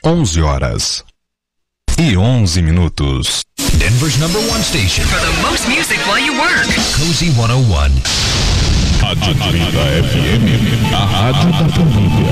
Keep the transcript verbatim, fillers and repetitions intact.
onze horas e onze minutos. Denver's number one station for the most music while you work. Cozy cento e um. Rádio trinta F M, a rádio da família.